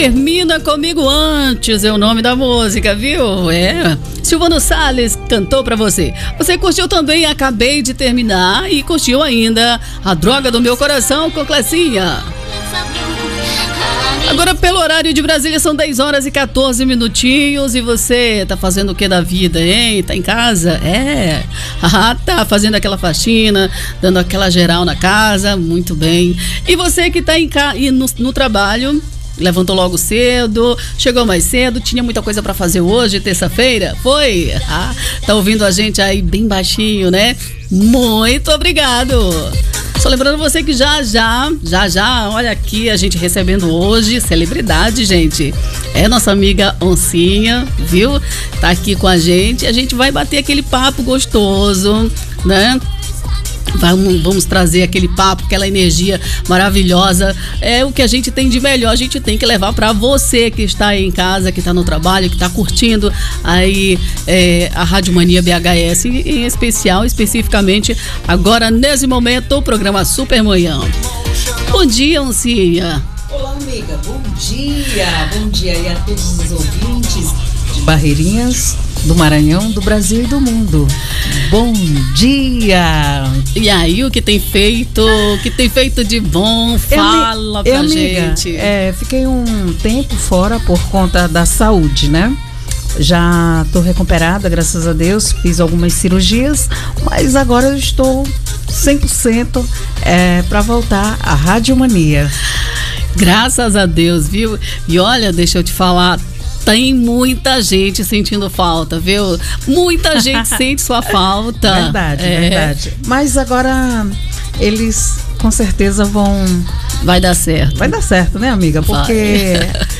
Termina Comigo Antes é o nome da música, viu? Silvano Salles cantou pra você. Você curtiu também Acabei de Terminar e curtiu ainda A Droga do Meu Coração com Clecinha. Agora, pelo horário de Brasília, são 10 horas e 14 minutinhos. E você tá fazendo o que da vida, hein? Tá em casa? Tá fazendo aquela faxina, dando aquela geral na casa. Muito bem. E você que tá no trabalho, levantou logo cedo, chegou mais cedo, tinha muita coisa pra fazer hoje, terça-feira? Foi? Tá ouvindo a gente aí bem baixinho, né? Muito obrigado! Só lembrando você que já, olha aqui, a gente recebendo hoje celebridade, gente. É nossa amiga Oncinha, viu? Tá aqui com a gente vai bater aquele papo gostoso, né? Vamos trazer aquele papo, aquela energia maravilhosa. É o que a gente tem de melhor, a gente tem que levar para você que está aí em casa, que está no trabalho, que está curtindo aí a Rádio Mania BHS, em especial, especificamente, agora nesse momento, o programa Super Manhã. Bom dia, Oncinha. Olá, amiga, bom dia aí a todos os ouvintes de Barreirinhas, do Maranhão, do Brasil e do mundo. Bom dia! E aí, o que tem feito de bom? Fala pra gente. Fiquei um tempo fora por conta da saúde, né? Já tô recuperada, graças a Deus, fiz algumas cirurgias, mas agora eu estou 100% para voltar à Rádio Mania. Graças a Deus, viu? E olha, deixa eu te falar, tem muita gente sentindo falta, viu? Muita gente sente sua falta. Verdade. Mas agora eles com certeza vão... Vai dar certo. Vai dar certo, né, amiga? Porque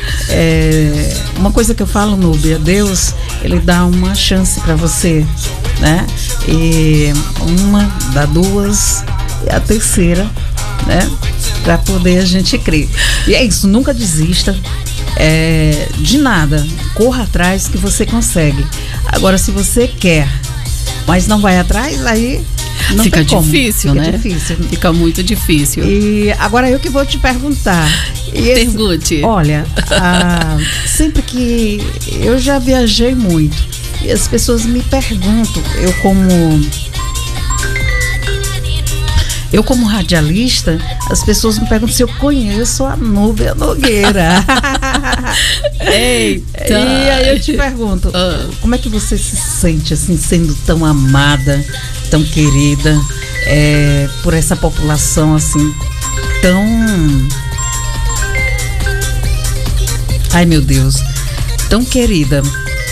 uma coisa que eu falo, Núbia, Deus, ele dá uma chance pra você, né? E uma, dá duas, e a terceira, né? Pra poder a gente crer. E é isso, nunca desista de nada. Corra atrás que você consegue. Agora, se você quer, mas não vai atrás, aí não fica tem como. Difícil, né? Fica muito difícil. E agora eu que vou te perguntar. Pergunte. Olha, sempre que eu já viajei muito e as pessoas me perguntam, eu como radialista, as pessoas me perguntam se eu conheço a Núbia Nogueira. Eita! E aí eu te pergunto, como é que você se sente assim, sendo tão amada, tão querida, por essa população assim, tão... Ai, meu Deus, tão querida.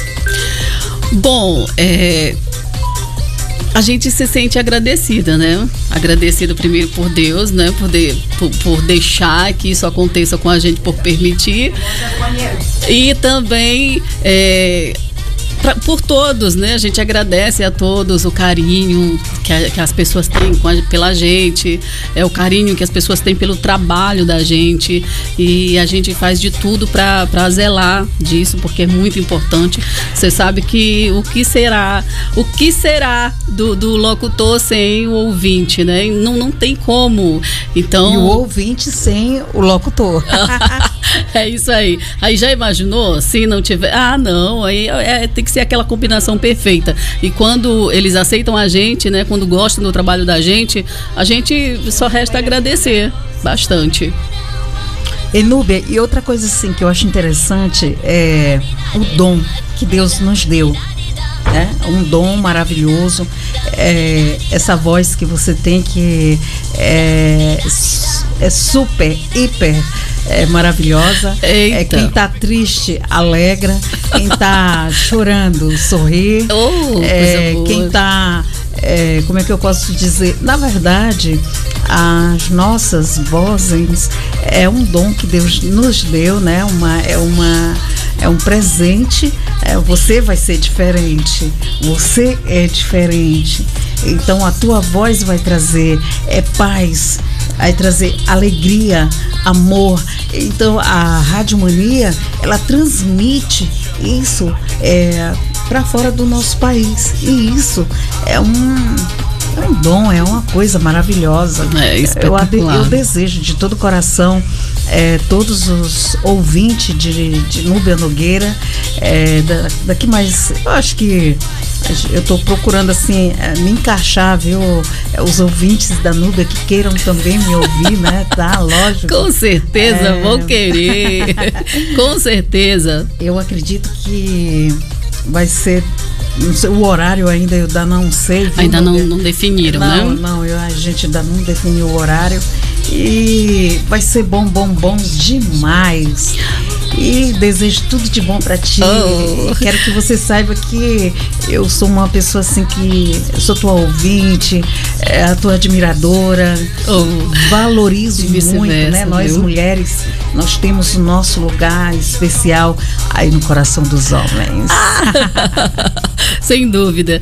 Bom, a gente se sente agradecida, né? Agradecida primeiro por Deus, né? Por deixar que isso aconteça com a gente, por permitir. E também por todos, né? A gente agradece a todos o carinho que as pessoas têm pela gente, o carinho que as pessoas têm pelo trabalho da gente, e a gente faz de tudo para zelar disso, porque é muito importante. Você sabe que o que será do locutor sem o ouvinte, né? Não tem como. Então, e o ouvinte sem o locutor. É isso aí. Aí já imaginou? Se não tiver... não. Aí tem que ser aquela combinação perfeita. E quando eles aceitam a gente, né? Quando gostam do trabalho da gente, a gente só resta agradecer bastante. E Núbia, e outra coisa assim que eu acho interessante é o dom que Deus nos deu. Um dom maravilhoso, essa voz que você tem, que é super, hiper maravilhosa. Quem tá triste, alegra. Quem tá chorando, sorri. Quem tá, como é que eu posso dizer? Na verdade, as nossas vozes é um dom que Deus nos deu, né? É um presente. Você vai ser diferente. Você é diferente. Então a tua voz vai trazer paz, vai trazer alegria, amor. Então a Rádio Mania, ela transmite isso para fora do nosso país. E isso é um dom, é uma coisa maravilhosa. Espetacular. Eu desejo de todo o coração todos os ouvintes de Núbia Nogueira, daqui mais, eu acho que eu estou procurando assim me encaixar, viu? Os ouvintes da Núbia que queiram também me ouvir, né? Tá, lógico. Com certeza vou querer. Com certeza. Eu acredito que vai ser, não sei, o horário ainda eu ainda não sei. Viu? Ainda não definiram, né? Não, a gente ainda não definiu o horário. E vai ser bom demais. E desejo tudo de bom pra ti. Quero que você saiba que eu sou uma pessoa assim que eu sou tua ouvinte, a tua admiradora. Valorizo muito, né? Nós mulheres, nós temos o nosso lugar especial aí no coração dos homens. Sem dúvida.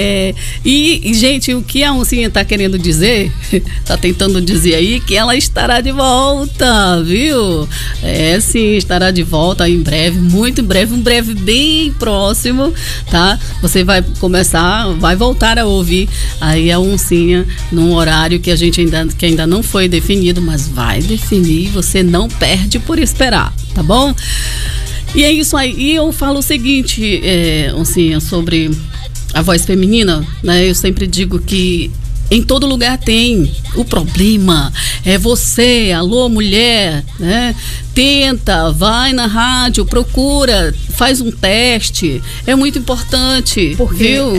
E, gente, o que a Oncinha tá querendo dizer, tá tentando dizer aí, que ela estará de volta, viu? Sim, estará de volta em breve, muito em breve, um breve bem próximo, tá? Você vai voltar a ouvir aí a Oncinha num horário que ainda não foi definido, mas vai definir, você não perde por esperar, tá bom? E é isso aí. E eu falo o seguinte, Oncinha, sobre a voz feminina, né? Eu sempre digo que em todo lugar tem. O problema é você, alô mulher, né? Tenta, vai na rádio, procura, faz um teste. É muito importante. Porque viu?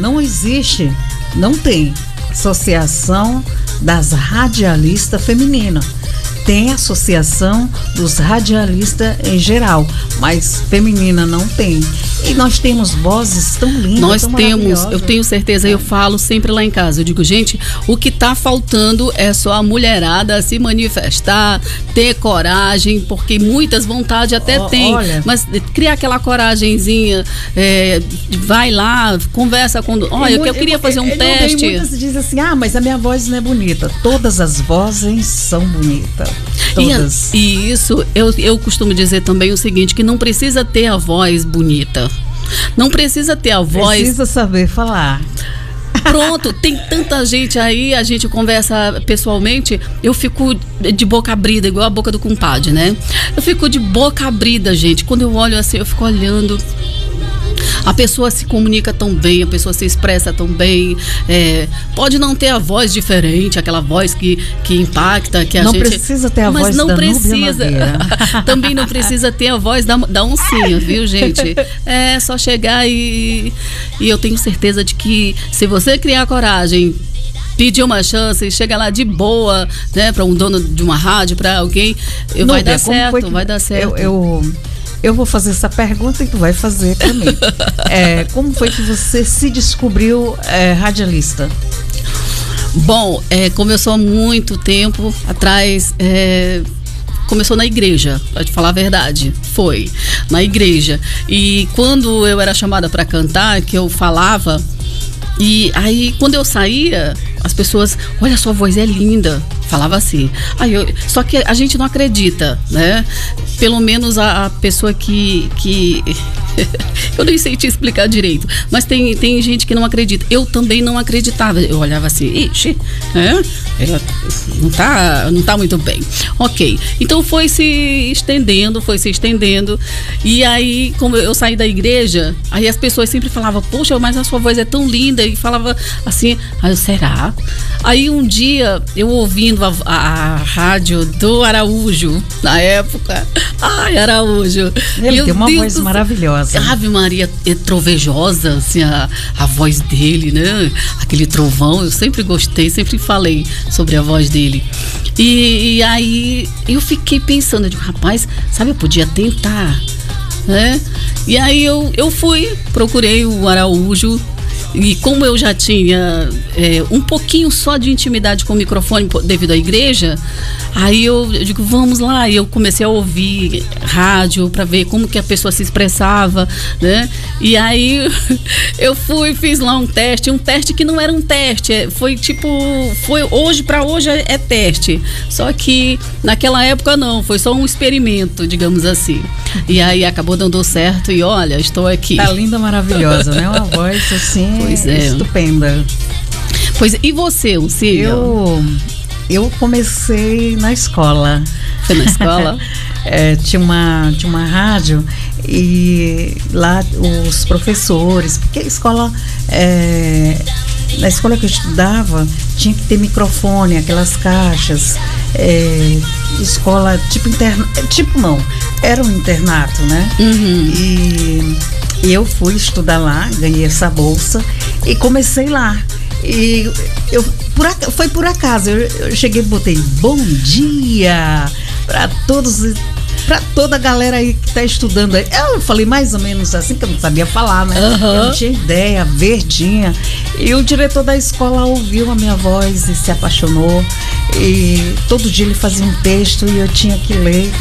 Não tem associação das radialistas femininas. Tem associação dos radialistas em geral, mas feminina não tem. E nós temos vozes tão lindas, nós temos, eu tenho certeza, eu falo sempre lá em casa, eu digo, gente, o que tá faltando é só a mulherada se manifestar, ter coragem, porque muitas vontades até tem, mas criar aquela coragenzinha, vai lá, conversa com... Olha, eu queria fazer um teste. Muitas dizem assim, mas a minha voz não é bonita. Todas as vozes são bonitas. Todas. E isso, eu costumo dizer também o seguinte, que não precisa ter a voz bonita. Não precisa ter a voz... Precisa saber falar. Pronto, tem tanta gente aí, a gente conversa pessoalmente, eu fico de boca abrida, igual a boca do compadre, né? Eu fico de boca abrida, gente. Quando eu olho assim, eu fico olhando... A pessoa se comunica tão bem, a pessoa se expressa tão bem, pode não ter a voz diferente, aquela voz que impacta, que a gente... Não precisa ter a voz da Núbia Nogueira. Também não precisa ter a voz da Oncinha, viu, gente? É só chegar e eu tenho certeza de que se você criar coragem, pedir uma chance e chega lá de boa, né, para um dono de uma rádio, para alguém, vai dar certo, vai dar certo. Eu vou fazer essa pergunta e tu vai fazer também. Como foi que você se descobriu radialista? Bom, começou há muito tempo atrás, começou na igreja, pra te falar a verdade, foi na igreja. E quando eu era chamada para cantar, que eu falava, e aí quando eu saía, as pessoas, olha, sua voz é linda, falava assim. Só que a gente não acredita, né? Pelo menos a pessoa que eu nem sei te explicar direito, mas tem gente que não acredita. Eu também não acreditava. Eu olhava assim, ixi, ela não tá muito bem. Ok, então foi se estendendo. E aí, como eu saí da igreja, aí as pessoas sempre falavam, poxa, mas a sua voz é tão linda, e falava assim, será? Aí um dia, eu ouvindo a rádio do Araújo, na época, Araújo. Ele tem uma voz maravilhosa. Ave Maria, trovejosa, assim, a voz dele, né? Aquele trovão, eu sempre gostei, sempre falei sobre a voz dele. E aí, eu fiquei pensando, eu digo, rapaz, sabe, eu podia tentar, né? E aí eu procurei o Araújo. E como eu já tinha um pouquinho só de intimidade com o microfone devido à igreja, aí eu digo, vamos lá. E eu comecei a ouvir rádio para ver como que a pessoa se expressava, né? E aí eu fiz lá um teste que não era um teste, foi hoje para hoje é teste. Só que naquela época não, foi só um experimento, digamos assim. E aí acabou dando certo e olha, estou aqui. Tá linda, maravilhosa, né? Uma voz assim, pois estupenda. Pois, e você, Cília? Eu comecei na escola. Foi na escola? Tinha uma rádio e lá os professores, porque a escola, na escola que eu estudava, tinha que ter microfone, aquelas caixas, escola tipo não, era um internato, né? Uhum. E eu fui estudar lá, ganhei essa bolsa e comecei lá. E foi por acaso, eu cheguei e botei bom dia para todos, para toda a galera aí que tá estudando aí. Eu falei mais ou menos assim, que eu não sabia falar, né? Uhum. Eu não tinha ideia, verdinha. E o diretor da escola ouviu a minha voz e se apaixonou. E todo dia ele fazia um texto e eu tinha que ler.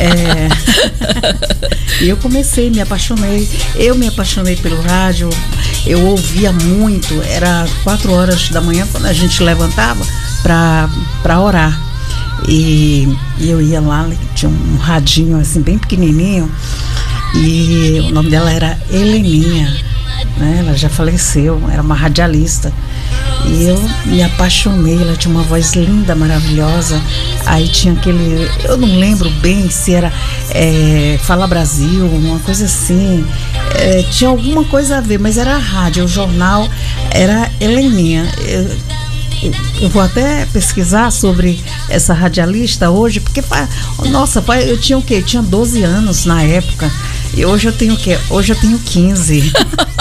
E eu comecei, me apaixonei. Eu me apaixonei pelo rádio. Eu ouvia muito. Era 4 horas da manhã quando a gente levantava para orar. E eu ia lá, tinha um radinho assim bem pequenininho, e o nome dela era Heleninha, né? Ela já faleceu, era uma radialista. E eu me apaixonei, ela tinha uma voz linda, maravilhosa. Aí tinha aquele, eu não lembro bem se era Fala Brasil, uma coisa assim. Tinha alguma coisa a ver, mas era a rádio, o jornal era Heleninha. Eu vou até pesquisar sobre essa radialista hoje, porque, nossa, eu tinha o quê? Eu tinha 12 anos na época. E hoje eu tenho o quê? Hoje eu tenho 15.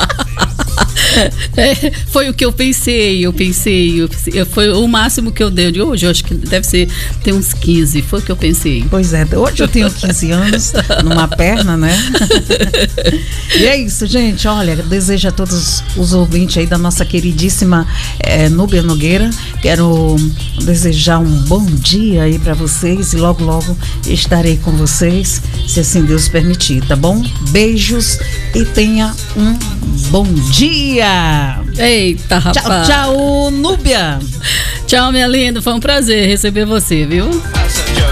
Foi o que eu pensei, foi o máximo que eu dei de hoje. Eu acho que deve ter uns 15, foi o que eu pensei. Pois é, hoje eu tenho 15 anos numa perna, né? E é isso, gente, olha, desejo a todos os ouvintes aí da nossa queridíssima Núbia Nogueira, quero desejar um bom dia aí pra vocês e logo logo estarei com vocês, se assim Deus permitir, tá bom? Beijos e tenha um bom dia! Eita, rapaz! Tchau, tchau, Núbia! Tchau, minha linda, foi um prazer receber você, viu?